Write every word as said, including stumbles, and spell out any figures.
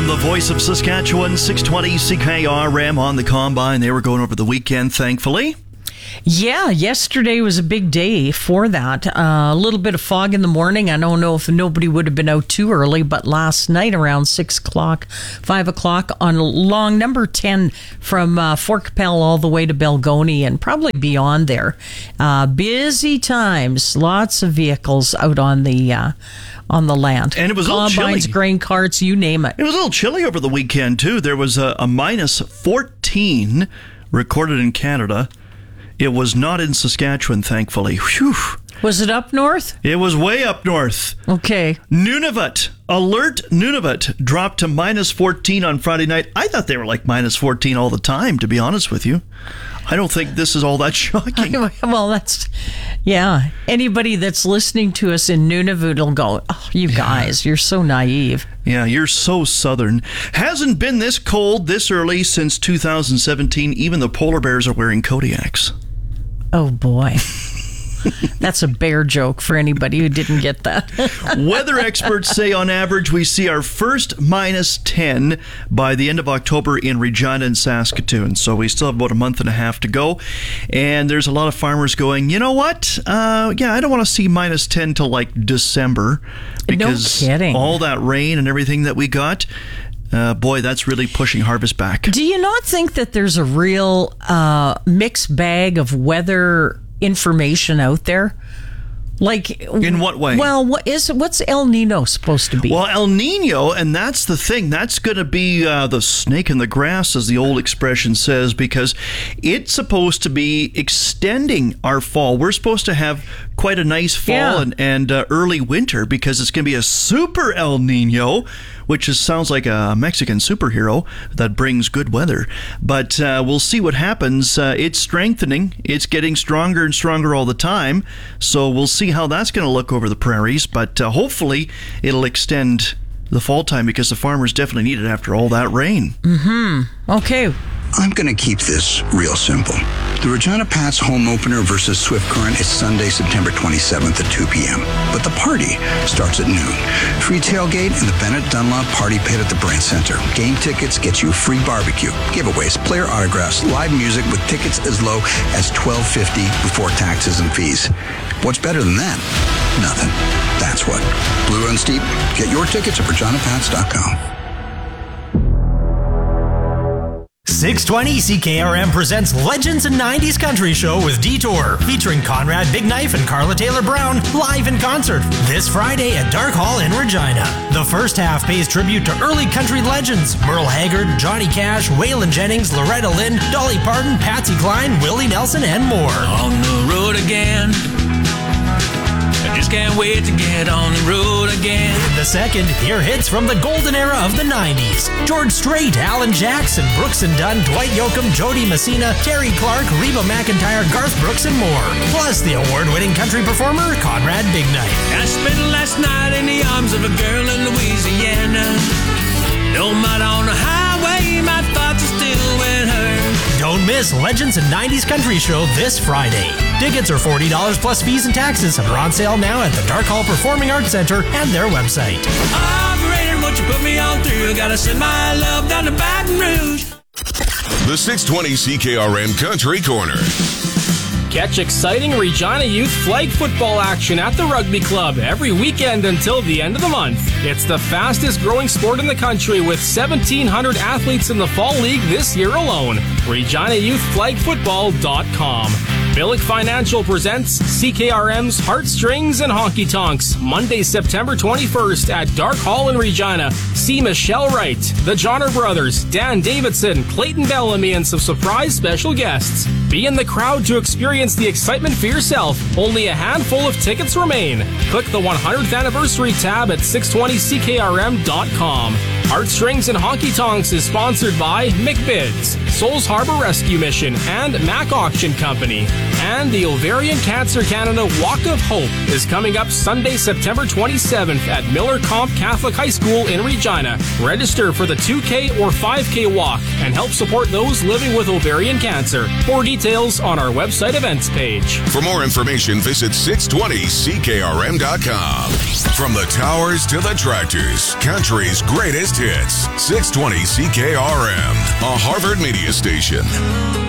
from the voice of Saskatchewan, six twenty C K R M on the Combine. They were going over the weekend, thankfully. Yeah, yesterday was a big day for that. Uh, a little bit of fog in the morning. I don't know if nobody would have been out too early, but last night around six o'clock, five o'clock on long number ten from uh, Fort Capel all the way to Belgoni and probably beyond there. Uh, busy times, lots of vehicles out on the uh, on the land. And it was a little Combines, chilly. grain carts, you name it. It was a little chilly over the weekend, too. There was a, a minus fourteen recorded in Canada. It was not in Saskatchewan, thankfully. Whew. Was it up north? It was way up north. Okay. Nunavut, alert Nunavut, dropped to minus fourteen on Friday night. I thought they were like minus fourteen all the time, to be honest with you. I don't think this is all that shocking. Well, that's, yeah. Anybody that's listening to us in Nunavut will go, oh, you guys, you're so naive. Yeah, you're so southern. Hasn't been this cold this early since two thousand seventeen. Even the polar bears are wearing Kodiaks. Oh, boy. That's a bear joke for anybody who didn't get that. Weather experts say on average we see our first minus ten by the end of October in Regina and Saskatoon. So we still have about a month and a half to go. And there's a lot of farmers going, you know what? Uh, yeah, I don't want to see minus ten till like December. Because no kidding. All that rain and everything that we got. Uh, boy, that's really pushing harvest back. Do you not think that there's a real uh, mixed bag of weather information out there? Like, in what way? Well, what is what's El Nino supposed to be? Well, El Nino, and that's the thing. That's going to be uh, the snake in the grass, as the old expression says, because it's supposed to be extending our fall. We're supposed to have quite a nice fall yeah. and, and uh, early winter because it's going to be a super El Nino, which is, sounds like a Mexican superhero that brings good weather. But uh, we'll see what happens. Uh, it's strengthening. It's getting stronger and stronger all the time. So we'll see how that's going to look over the prairies. But uh, hopefully it'll extend the fall time because the farmers definitely need it after all that rain. Mm-hmm. Okay. I'm going to keep this real simple. The Regina Pats home opener versus Swift Current is Sunday, September twenty-seventh at two p.m. But the party starts at noon. Free tailgate in the Bennett Dunlop Party Pit at the Brant Center. Game tickets get you free barbecue, giveaways, player autographs, live music with tickets as low as twelve fifty before taxes and fees. What's better than that? Nothing. That's what. Blue Run Steep. Get your tickets at regina pats dot com. six twenty C K R M presents Legends in nineties Country Show with Detour, featuring Conrad Big Knife and Carla Taylor Brown live in concert this Friday at Dark Hall in Regina. The first half pays tribute to early country legends Merle Haggard, Johnny Cash, Waylon Jennings, Loretta Lynn, Dolly Parton, Patsy Cline, Willie Nelson, and more. On the road again. I just can't wait to get on the road again. In the second, hear hits from the golden era of the nineties. George Strait, Alan Jackson, Brooks and Dunn, Dwight Yoakam, Jody Messina, Terry Clark, Reba McEntire, Garth Brooks, and more. Plus the award-winning country performer, Conrad Big Knife. I spent last night in the arms of a girl in Louisiana. No matter on the highway, my thoughts are still with her. Don't miss Legends in nineties Country Show this Friday. Tickets are forty dollars plus fees and taxes and are on sale now at the Dark Hall Performing Arts Center and their website. Operator, won't you put me on through? Gotta send my love down to Baton Rouge. The six twenty C K R M Country Corner. Catch exciting Regina Youth flag football action at the Rugby Club every weekend until the end of the month. It's the fastest growing sport in the country with seventeen hundred athletes in the fall league this year alone. Regina Youth Flag Football dot com. Billick Financial presents C K R M's Heartstrings and Honky Tonks, Monday, September twenty-first at Dark Hall in Regina. See Michelle Wright, the Johnner Brothers, Dan Davidson, Clayton Bellamy, and some surprise special guests. Be in the crowd to experience the excitement for yourself. Only a handful of tickets remain. Click the one hundredth anniversary tab at six twenty C K R M dot com. Heartstrings and Honky Tonks is sponsored by McBids, Souls Harbor Rescue Mission, and Mac Auction Company. And the Ovarian Cancer Canada Walk of Hope is coming up Sunday, September twenty-seventh at Miller Comp Catholic High School in Regina. Register for the two K or five K walk and help support those living with ovarian cancer. More details on our website events page. For more information, visit six twenty C K R M dot com. From the towers to the tractors, country's greatest biggest hits. six twenty C K R M, a Harvard media station.